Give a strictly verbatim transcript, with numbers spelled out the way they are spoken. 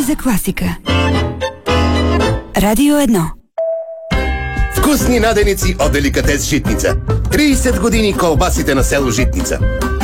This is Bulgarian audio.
за класика. Радио едно. Вкусни наденици от Деликатес Житница. трийсет години колбасите на село Житница.